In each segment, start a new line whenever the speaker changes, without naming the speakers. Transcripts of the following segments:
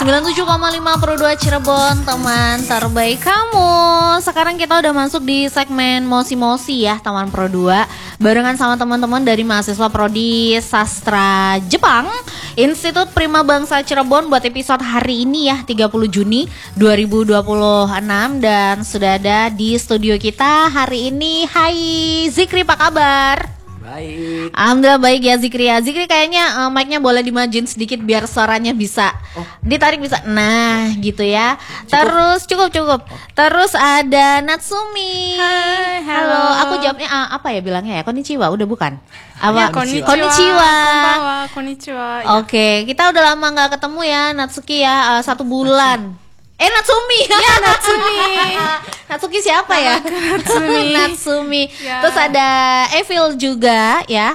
97,5 Pro 2 Cirebon, teman terbaik kamu. Sekarang kita udah masuk di segmen Mosi-Mosi ya, teman Pro 2. Barengan sama teman-teman dari mahasiswa Prodi Sastra Jepang Institut Prima Bangsa Cirebon buat episode hari ini ya, 30 Juni 2026. Dan sudah ada di studio kita hari ini. Hai Zikri, apa kabar?
Baik.
Alhamdulillah baik ya Zikri ya. Zikri kayaknya mic-nya boleh dimajuin sedikit biar suaranya bisa ditarik bisa. Nah gitu ya. Terus cukup. Terus ada Natsumi.
Hai,
Halo. Aku jawabnya apa ya bilangnya ya? Konnichiwa udah bukan? Apa?
Ya, konnichiwa. Konnichiwa.
Oke, kita udah lama nggak ketemu ya Natsuki ya, 1 bulan. Natsumi.
Ya, Natsumi.
Natsuki siapa ya?
Natsumi.
Natsumi.
Ya.
Terus ada Evil juga ya.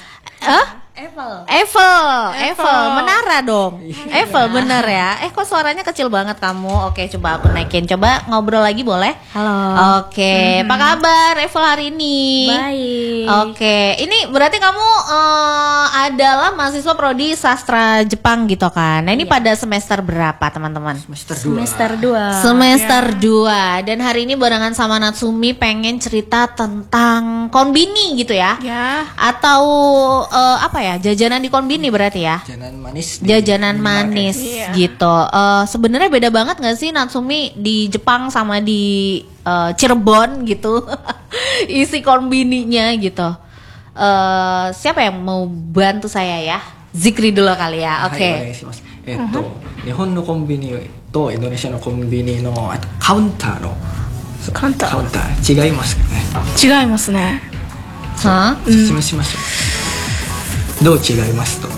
Eiffel, menara dong. Eiffel bener ya. Kok suaranya kecil banget kamu? Oke, coba aku naikin. Coba ngobrol lagi boleh?
Halo.
Oke, apa kabar Eiffel hari ini?
Baik.
Oke, ini berarti kamu adalah mahasiswa Prodi Sastra Jepang gitu kan? Nah ini pada semester berapa teman-teman?
Semester 2.
Semester 2. Dan hari ini barengan sama Natsumi pengen cerita tentang konbini gitu ya?
Ya.
Atau apa ya, jajanan di konbini berarti ya? Jajanan manis
Iya.
gitu. Sebenarnya beda banget nggak sih Natsumi di Jepang sama di Cirebon gitu? Isi konbininya gitu. Siapa yang mau bantu saya ya? Zikri dulu kali ya. Oke.
日本のコンビニとインドネシアのコンビニのカウンターの
カウンター
違いますかね。
違いますね。
Hah?
説明しましょう。どう違いますと。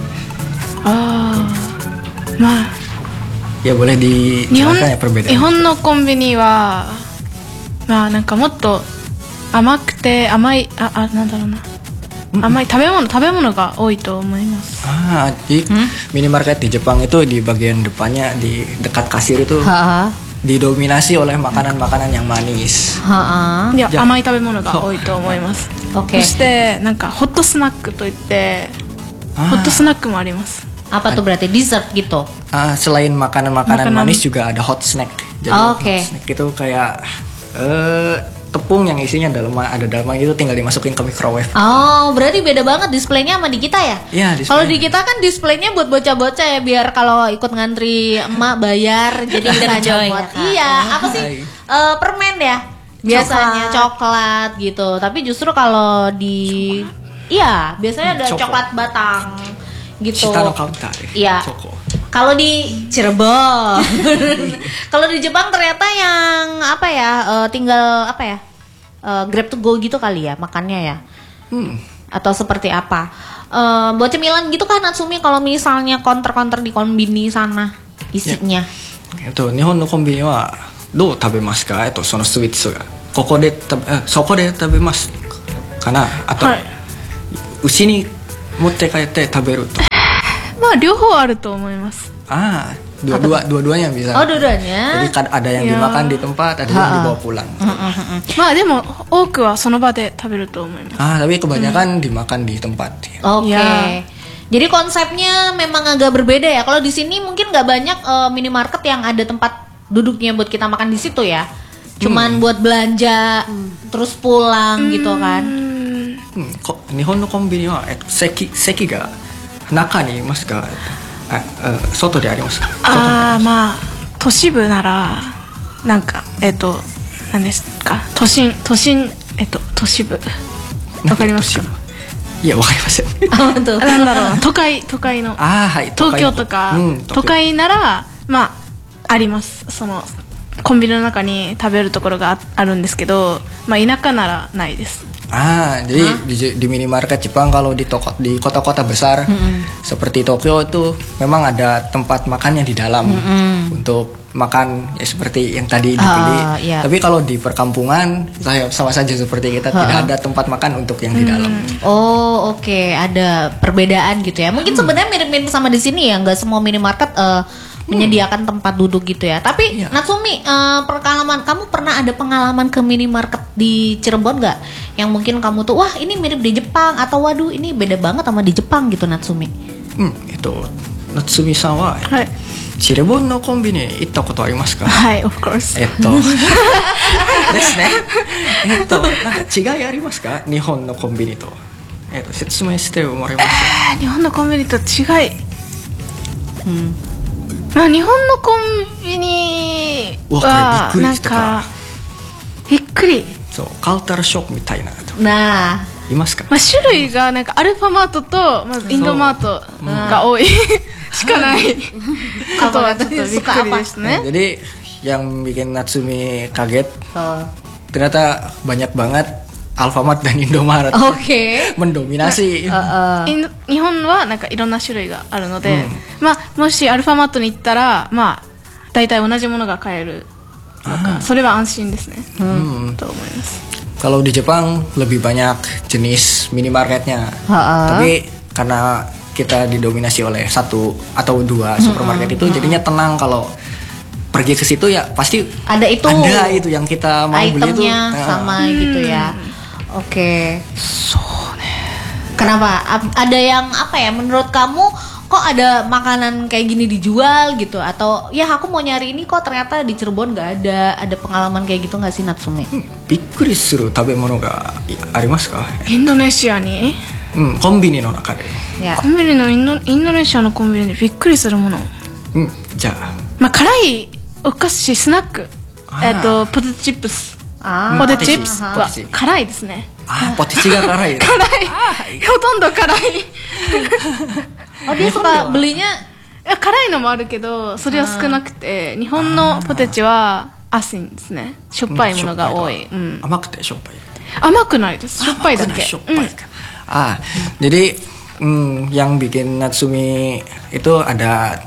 まあ
Ya boleh
日
dijelaskan ya perbedaan.
本のコンビニはまあなんかもっと甘くて甘いなんだろうな。甘い食べ物が多いと思います。
Jadi minimarket di Jepang itu di bagian depannya di dekat kasir itu
Ha.
didominasi oleh makanan-makanan yang manis.
Ha.
いや
じゃあ
甘い食べ物が多いと思います。
Oke.
そしてなんかホットスナックといってホットスナックもあります。
Apa tuh berarti dessert gitu?
Selain makanan-makanan
Makanan.
manis juga ada hot snack. Jadi
Oke.
hot snack itu kayak tepung yang isinya ada dalamnya itu tinggal dimasukin ke microwave.
Oh, berarti beda banget displaynya sama di kita ya?
Iya, display.
Kalau di kita kan displaynya buat bocah-bocah ya, biar kalau ikut ngantri emak bayar jadi nggak
Enjoy
buat.
ya, Kak.
Iya, apa sih? Permen ya? Biasanya coklat gitu. Tapi justru kalau di iya, biasanya ada
Coko.
coklat batang gitu.
Shita no counter.
Iya.
Coko.
Kalau di Cirebon, kalau di Jepang ternyata yang apa ya, tinggal apa ya, grab to go gitu kali ya makannya ya, atau seperti apa? Buat cemilan gitu kan Natsumi kalau misalnya counter di konbini sana isinya.
日本のコンビニはどう食べますか？そのスイーツがそこで食べますかな？あと、
はい。
牛に持って帰って食べると。
まあ両方あると思います。
dua-duanya bisa.
Oh, dua-duanya.
Jadi ada yang
Iya.
dimakan di tempat, ada yang dibawa pulang.
まあでも多くはその場で食べると思います。
Tapi kebanyakan dimakan di tempat.
Oke.
Ya.
Jadi konsepnya memang agak berbeda ya. Kalau di sini mungkin nggak banyak minimarket yang ada tempat duduknya buat kita makan di situ ya. Cuman buat belanja terus pulang gitu kan.
日本のコンビニは席が中にいますか？外でありますか？
まあ都市部ならなんか何ですか？都心都市部わかりますか？
いや、わかりません。
Apa tuh?
なんだろうな都会の
はい。
東京とか都会ならまああります。そのコンビニの中に食べるところがあるんですけど、まあ田舎ならないです。
Jadi di minimarket Jepang kalau di kota-kota besar seperti Tokyo itu memang ada tempat makannya di dalam untuk makan ya seperti yang tadi dibeli.
Iya.
Tapi kalau di perkampungan sama saja seperti kita tidak ada tempat makan untuk yang di dalam.
Oh oke, ada perbedaan gitu ya. Mungkin sebenarnya mirip-mirip sama di sini ya, nggak semua minimarket menyediakan tempat duduk gitu ya. Tapi
Iya.
Natsumi, kamu pernah ada pengalaman ke minimarket di Cirebon nggak? Yang mungkin kamu tuh, wah ini mirip di Jepang atau waduh ini beda banget sama di Jepang gitu Natsumi.
うん、 夏美さんは
はい。
チレボンのコンビニ行ったことありますか？
はい、of course。
ですね。なんか違いありますか？日本のコンビニと。説明してもらえますか？
日本のコンビニと違い。まあ日本のコンビニはなんかびっくり。
そう、カルチャーショックみたいな。
Nah,
いますか？
まあ種類がなんかアルファマートとまずインドマートが多いしかないことはちょっとびっくりですね。
Jadi yang bikin Natsumi kaget
oh.
ternyata banyak banget Alfamart dan Indomaret
Oke.
mendominasi.
日本はなんかいろんな種類があるので、まあもしアルファマートに行ったらまあ大体同じものが買える。それは安心ですね。と思います。
Kalau di Jepang lebih banyak jenis minimarketnya, tapi karena kita didominasi oleh satu atau dua supermarket itu, jadinya tenang kalau pergi ke situ ya pasti
ada itu
yang kita mau beli itu
sama gitu ya. Oke. Kenapa? Ada yang apa ya? Menurut kamu kok ada makanan kayak gini dijual gitu? Atau ya aku mau nyari ini kok ternyata di Cirebon nggak ada? Ada pengalaman kayak gitu nggak sih Natsumi?
びっくりする食べ物がありますか？
インドネシアに？
コンビニの中で。
コンビニのインドネシアのコンビニでびっくりするもの。
じゃあ。
まあ辛いお菓子スナック。ポテトチップス。ポテトチップスは辛いですね。
ポテチが辛い。
辛い。ほとんど辛い。
Oh dia suka belinya
辛いのもあるけどそれは少なくて日本のポテチは熱いんですね。しょっぱいものが多い。
甘くてしょっぱい。
甘くないです。しょっぱいだけ。
しょっぱいか。jadi yang bikin Natsumi itu ada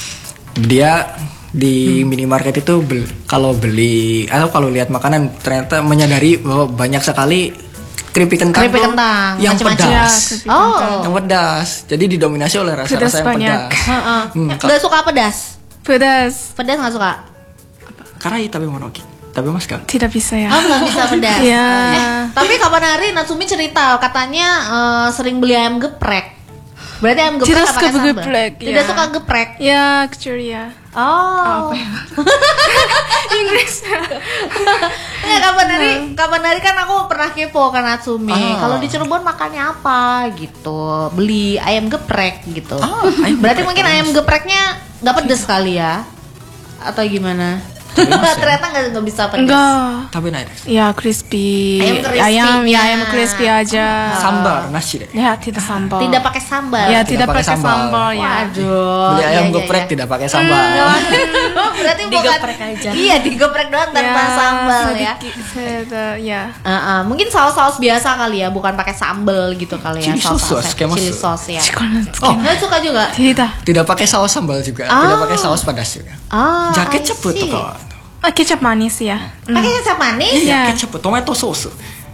dia di minimarket itu kalau beli atau kalau lihat makanan ternyata menyadari bahwa banyak sekali keripik kentang yang pedas. Yang pedas. Jadi didominasi oleh rasa-rasa yang pedas.
Nggak suka pedas?
Pedas
nggak suka?
Karai tapi mas kan?
Tidak bisa ya.
Nggak bisa pedas.
Ya.
Tapi kapan hari Natsumi cerita katanya sering beli ayam geprek. Berarti ayam geprek
tidak
apa pakai sambal? Tidak
ya.
suka geprek?
Ya, actually ya.
Oh.
Apa ya? Inggris.
Nggak, kapan hari kan aku pernah kepo kan Natsumi. Kalau di Cirebon makannya apa gitu? Beli ayam geprek gitu. Berarti mungkin ayam gepreknya nggak pedes kali ya? Atau gimana? Ternyata nggak bisa pedas.
Enggak.
Tapi naik.
Ya crispy. Ayam crispy aja.
Sambal nasi deh.
Ya tidak sambal.
Tidak pakai sambal.
Ya tidak pakai sambal ya.
Waduh.
Beli ayam geprek tidak pakai sambal.
Berarti
digeprek aja.
Iya digeprek doang tanpa sambal ya.
Ya.
Mungkin saus-saus biasa kali ya, bukan pakai sambal gitu kali ya. Chili sauce ya. Nggak suka juga.
Tidak pakai saus sambal juga. Tidak pakai saus pedas juga. Jaket cepet tuh kawan.
Kecap manis ya.
Pakai kecap manis?
Ya. Kecap tomato sauce.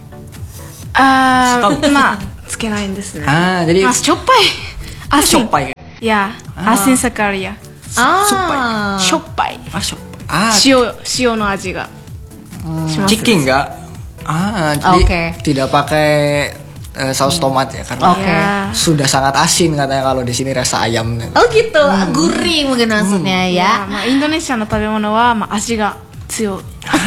まあつけないんですね。
jadi
しょっぱい。
しょっぱい。
Ya, asin sekali ya. しょっぱい。塩の味がします。
チキンがjadi tidak pakai saus tomat ya karena sudah sangat asin katanya kalau di sini rasa ayam.
Oh gitu, gurih mungkin maksudnya ya.
Indonesia の食べ物は味が強い。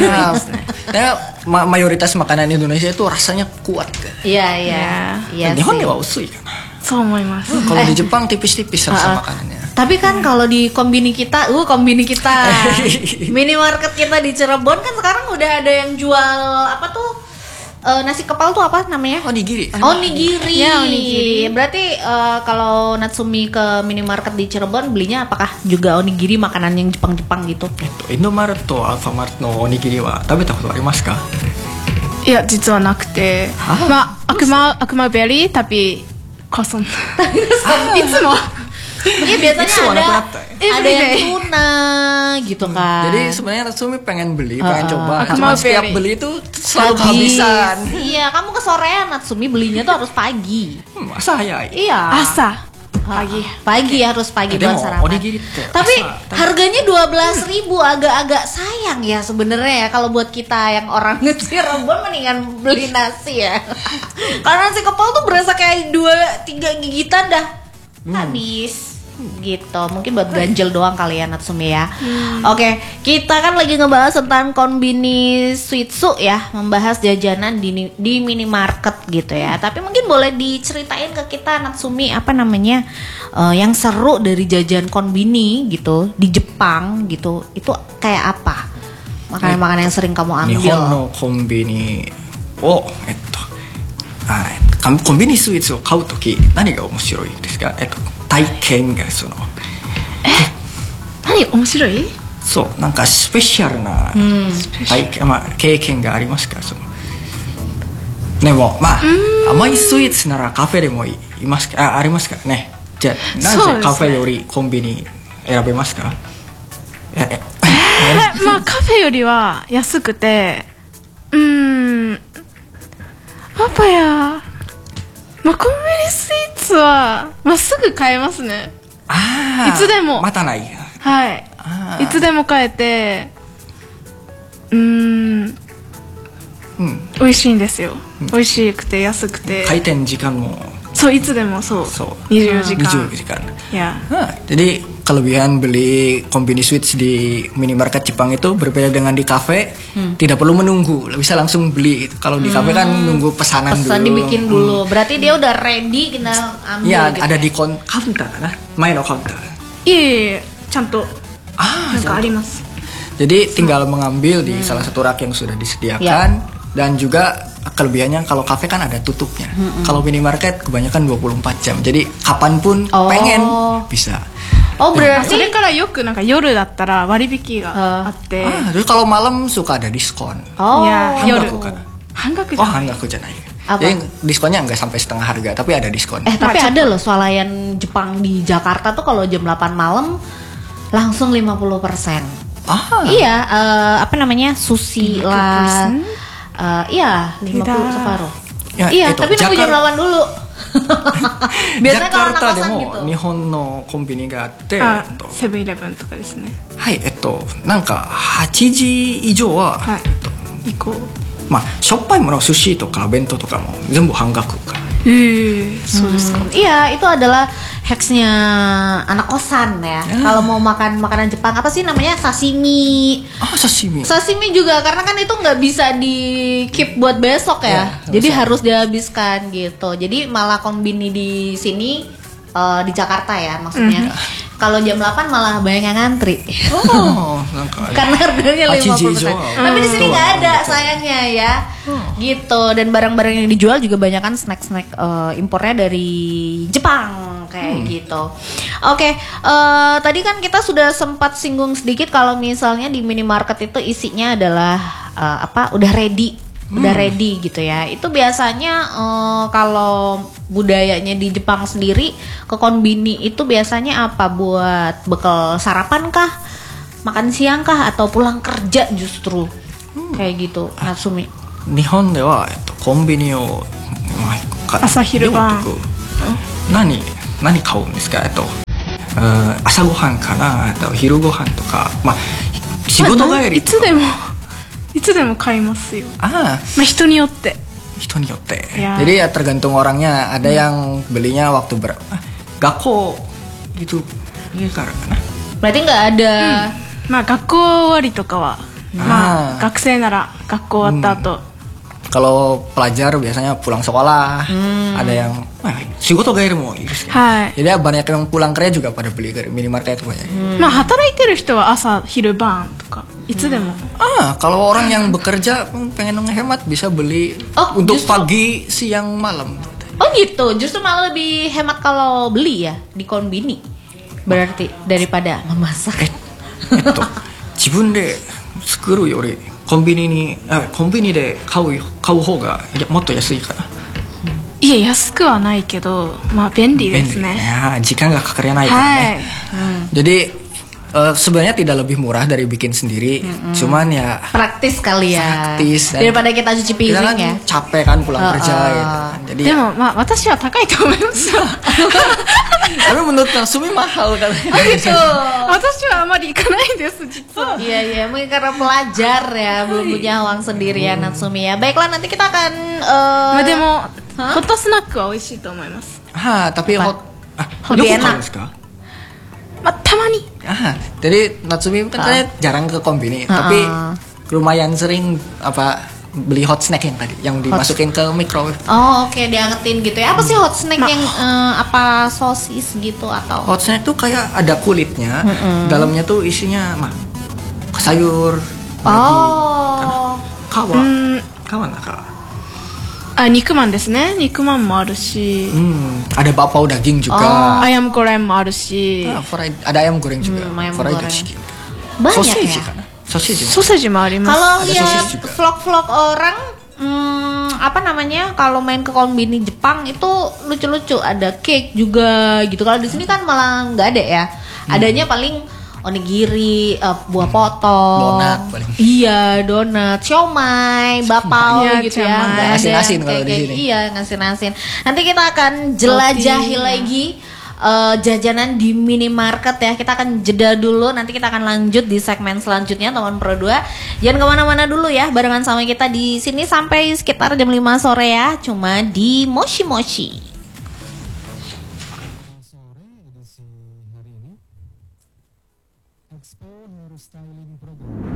mayoritas makanan Indonesia itu rasanya kuat kan.
Iya.
Nihon wa usui kan.
そう思います。
Kalau di Jepang tipis-tipis rasa makanannya.
Tapi kan kalau di kombini kita, minimarket kita di Cirebon kan sekarang udah ada yang jual apa tuh? Nasi kepal tuh apa namanya?
Onigiri.
Ya, onigiri. Berarti kalau Natsumi ke minimarket di Cirebon belinya apakah juga onigiri, makanan yang Jepang-Jepang gitu?
Indomaret to Alfamart no onigiri wa tabeta koto arimasu ka?
いや実はなくて、まあ悪魔ベリーtapi kosong. いつも
Iya biasanya ada yang tuna gitu kan.
Jadi sebenarnya Natsumi pengen coba. Cuma setiap beli itu selalu kehabisan.
Iya, kamu kesorean Natsumi belinya tuh harus pagi.
Masa ya?
Iya.
Asa.
Pagi harus pagi buat sarapan. Tapi harganya 12.000 agak-agak sayang ya sebenarnya ya kalau buat kita yang orang Cirebon mendingan beli nasi ya. Karena nasi kepal tuh berasa kayak 2-3 gigitan dah habis. gitu. Mungkin buat ganjel doang kali ya Natsumi ya. Oke, kita kan lagi ngebahas tentang konbini suitsu ya, membahas jajanan di minimarket gitu ya. Tapi mungkin boleh diceritain ke kita Natsumi apa namanya yang seru dari jajan konbini gitu di Jepang gitu. Itu kayak apa? Makanan-makanan yang sering kamu
日
ambil.
本のコンビニをコンビニスイーツを買うとき何が面白いですか？体験が
何面白い？
そうなんかスペシャルな体験、経験がありますか？でも甘いスイーツならカフェでもいますか？ありますからね。じゃあなぜカフェよりコンビニ選べますか？
カフェよりは安くてパパやコンビニスイーツは、すぐ買えますね。いつでも
またない。
はいいつでも買えて美味しいんですよ。美味しくて安くて
開店時間も
そういつでもそう24時間
24時間
ya.
Jadi kelebihan beli kombini sweets di minimarket Jepang itu berbeda dengan di kafe. Tidak perlu menunggu, bisa langsung beli. Kalau di kafe kan nunggu pesanan dulu.
Dibikin dulu. Berarti dia udah ready, kita ambil.
Ya,
gitu
ada di counter, main counter.
いえちゃんとなんかあります。
Jadi tinggal mengambil di salah satu rak yang sudah disediakan. Dan juga kelebihannya kalau kafe kan ada tutupnya. Kalau minimarket kebanyakan 24 jam. Jadi kapanpun pengen bisa.
Oh berarti
それからよくなんか夜だったら割引があって、
Terus kalau malam suka ada diskon.
ya夜
半額じゃない. Jadi diskonnya nggak sampai setengah harga, tapi ada diskon.
Tapi ada loh swalayan Jepang di Jakarta tuh kalau jam 8 malam langsung 50%. Iya, apa namanya? Sushi lah. Iya, 50 separuh. Iya, tapi nunggu jam 8 dulu. Biasanya kalau anak
ジャカルタで
kosan
も
gitu.
日本のコンビニがあって
セブンイレブンとかですね。
はいなんか8時以上は、
行こう。
しょっぱいもの寿司とか弁当とかも全部半額から。
そうですか。
Iya, itu adalah hacksnya anak kosan ya. Kalau mau makan makanan Jepang apa sih namanya sashimi.
Sashimi.
Sashimi juga karena kan itu nggak bisa di keep buat besok ya. Jadi harus dihabiskan gitu. Jadi malah kombini di sini di Jakarta ya maksudnya. Kalau jam 8 malah banyak yang ngantri. Karena harganya 50%. Tapi di sini nggak ada sayangnya ya. Gitu. Dan barang-barang yang dijual juga banyak kan snack-snack impornya dari Jepang kayak gitu. Oke, tadi kan kita sudah sempat singgung sedikit kalau misalnya di minimarket itu isinya adalah udah ready. Udah ready gitu ya. Itu biasanya kalau budayanya di Jepang sendiri ke konbini itu biasanya apa? Buat bekal sarapan kah? Makan siang kah? Atau pulang kerja justru? Kayak gitu, Natsumi.
日本ではコンビニを
朝昼晩
何買うんですか？朝ごはんかな、あと昼ごはんとか、仕事帰りとか
いつでも買いますよ。 人によって
Ya. Jadi ya tergantung orangnya. Ada yang belinya waktu gakko gitu.
Berarti nggak ada.
学校終わりとかは学生なら学校終わった後
Kalau pelajar biasanya pulang sekolah. Ada yang shigoto gaeri moいるし. Jadi banyak yang pulang kerja juga pada beli dari minimarket banyak.
働いてる人は朝昼晩とかいつでも
Kalau orang yang bekerja pengen ngehemat bisa beli untuk pagi, siang, malam.
Oh gitu, justru malah lebih hemat kalau beli ya di konbini. Berarti daripada memasak.
自分で作るよりコンビニで買う方がもっと安いかな。
いや安くはないけど便利ですね。
時間がかからないからね。Jadi sebenarnya tidak lebih murah dari bikin sendiri, cuman ya
praktis kali ya.
Praktis.
Daripada kita cuci piring
kita kan
ya.
Capek kan pulang kerja gitu. Jadi
でも私は高いと思いますよ。
Tapi menurut Natsumi mahal katanya.
Gitu.
私はあまり行かないです実は。
Iya, mungkin karena pelajar ya, belum punya uang sendiri ya Natsumi ya. Baiklah, nanti kita akan
でもホットスナックは美味しいと思います。
Tapi
Lebih
Yoko
enak.
tahuですか?
tamani.
Jadi Natsumi kan saya jarang ke kombini, tapi lumayan sering beli hot snack yang tadi, yang dimasukin ke microwave.
Oh oke, diangetin gitu ya. Apa sih hot snack yang sosis gitu atau?
Hot snack tuh kayak ada kulitnya, dalamnya tuh isinya sayur, kawa,
Nikuman desu ne. Nikuman mo aru shi.
Ada bakpao daging juga.
Ayam goreng mo aru shi.
Ada ayam goreng juga.
Ayam
Fried
goreng.
chicken.
Banyak
Sausage
ya.
kan? Sausage.
Soseji mo arimasu.
Kalau
Ada
lihat
sosis juga.
vlog-vlog orang, kalau main ke kombini Jepang itu lucu-lucu, ada cake juga gitu. Kalau di sini kan malah nggak ada ya. Adanya paling onigiri, buah potong,
Donat paling.
Iya, donat, siomay, bapau
Iya,
gitu ya.
siomay.
Nggak ada
Asin-asin
yang
kalau di
kayak-
sini.
Iya, ngasin-asin. Nanti kita akan jelajahi
Roti,
lagi jajanan di minimarket ya. Kita akan jeda dulu, nanti kita akan lanjut di segmen selanjutnya teman Pro 2. Jangan kemana-mana dulu ya, barengan sama kita di sini sampai sekitar jam 5 sore ya, cuma di Moshi Moshi.
Sore edisi hari ini Expo Hair Styling Program